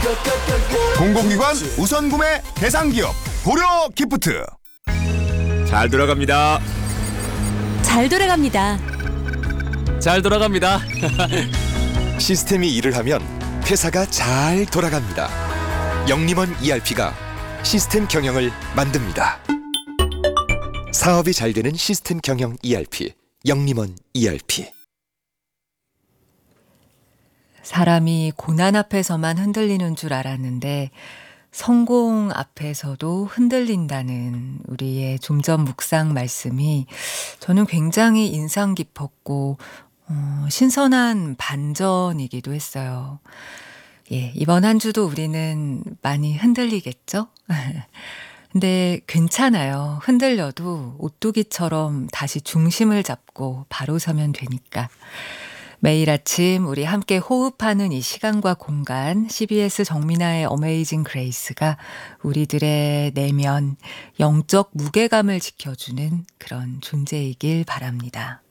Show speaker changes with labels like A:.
A: 공공기관 우선 구매 대상 기업 고려 기프트.
B: 잘 돌아갑니다.
C: 잘 돌아갑니다.
B: 잘 돌아갑니다.
D: 시스템이 일을 하면 회사가 잘 돌아갑니다. 영림원 ERP가 시스템 경영을 만듭니다. 사업이 잘 되는 시스템 경영 ERP, 영림원 ERP.
E: 사람이 고난 앞에서만 흔들리는 줄 알았는데 성공 앞에서도 흔들린다는 우리의 좀 전 묵상 말씀이 저는 굉장히 인상 깊었고 신선한 반전이기도 했어요. 예, 이번 한 주도 우리는 많이 흔들리겠죠? 근데 괜찮아요. 흔들려도 오뚜기처럼 다시 중심을 잡고 바로 서면 되니까. 매일 아침 우리 함께 호흡하는 이 시간과 공간, CBS 정민아의 어메이징 그레이스가 우리들의 내면, 영적 무게감을 지켜주는 그런 존재이길 바랍니다.